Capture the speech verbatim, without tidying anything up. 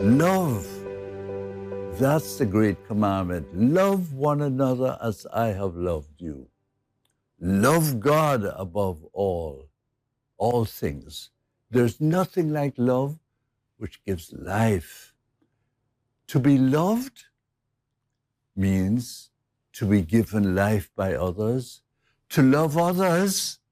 Love. That's the great commandment. Love one another as I have loved you. Love God above all, all things. There's nothing like love which gives life. To be loved means to be given life by others. To love others